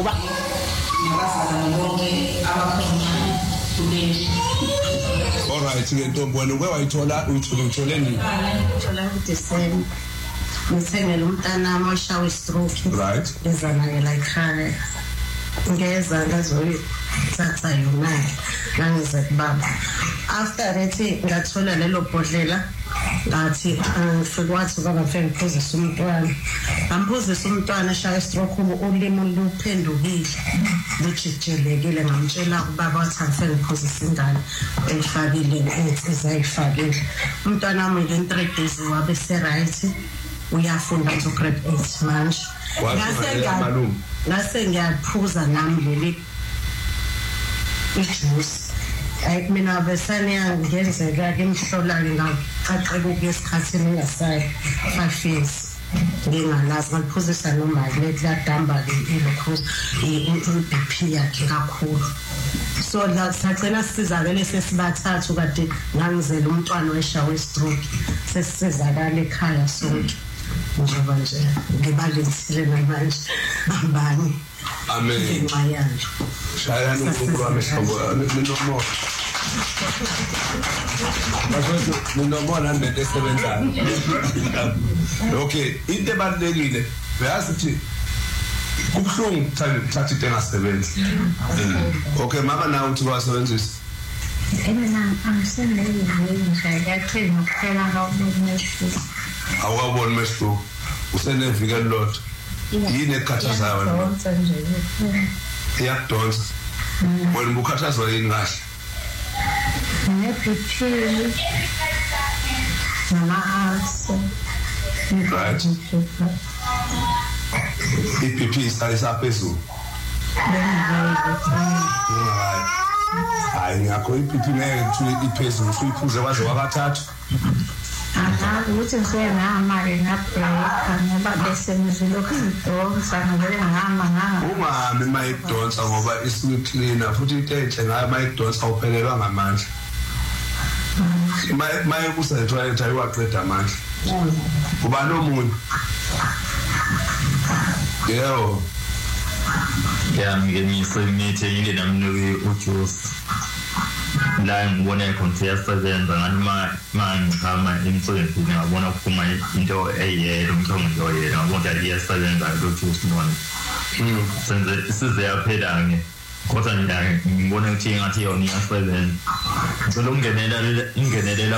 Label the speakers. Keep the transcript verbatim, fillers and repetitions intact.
Speaker 1: ngoba ngabazalwane bonke abakhona kuleli.
Speaker 2: Alright, ke ntombi wena uke wayithola uyithola uthole nini?
Speaker 1: Ngithola uDecember. Ngithengele umntana wami oshawe stroke.
Speaker 2: Right.
Speaker 1: Ngizanakela ekhaya. Ngeza ngazolithatha yona ngangize kubaba. After that ngathola lelo bhodlela ngathi ngifike wathi baba mfenge ngiphuzisa umntwana. Ngamphuzisa umntwana eshaye stroke ulimo luphendukile. Lujijelekile ngamtshela ubaba wathi angifenge ngiphuzisa ingane eyifakile insizwa eyifakile. Umntwana wami in three days wabe se right. Uyafunda to grade eight manje. Ngase ngase ngiyaphuza nami leli ijuice. Ay mina besane ngenzeka ke imhlola ngaqaqeka ukwesikhathini ngingasayi five years. Ngingalazi ngaliphuzisa noma ledamba ke ilokhuza i-B P yakhe kakhulu. So la sacela sizakele sesibathathu kade ngangizela umntwana weshawe stroke sesizakala ekhaya sonke. Njengoba nje ngibalethile namanje ambani.
Speaker 2: Amen.
Speaker 1: Ngimayanje.
Speaker 2: Shaya nokukhulu amehlobo nomoya. Manje ninobona nento esebenzayo. Okay, into ebalekile uyazi ukuthi kubhlungu thatha into engasebenzi. Okay, mama nawe uthi wasebenzisa.
Speaker 3: Mina angisenele nje yathina ukuphela ngawubonisa.
Speaker 2: Awuboni mesho usenevika lot. Yini ekhathazayo wena? Iyadonsa. Wena ukhathazwa yini kahle?
Speaker 3: Ne-B P nama-ulcer.
Speaker 2: Right. I-B P isalisa phezulu. Hayi ngakho i-B P ngeke kuthi iphezulu usuyiphuze kwaze wakathathu.
Speaker 3: Aha, ukuthi ngisenamali ngabheka ngoba bese ngizilokhu ngidonsa ngivele ngihamba ngahamba.
Speaker 2: Ungahambi mayidonsa ngoba isuke cleaner futhi into enhle ngayo mayidonsa uphelelwa ngamandla. Maye maye kusethola nje ayaqeda amandla. Kuba nomunye. Yebo.
Speaker 4: Ya ngiyisemnithe yile namnike uJosi. La ngibona konke yasebenza ngani manje ngama imsebenzi ngiyabona kuphuma into eyedwa umthongo nje oyedwa ngabona ukuthi iyasebenza uJosi nona. Mm senze size yaphela nge kodwa ngibona ukuthi ngathi yona iyasebenza. Ngicela ungenelela ungenelela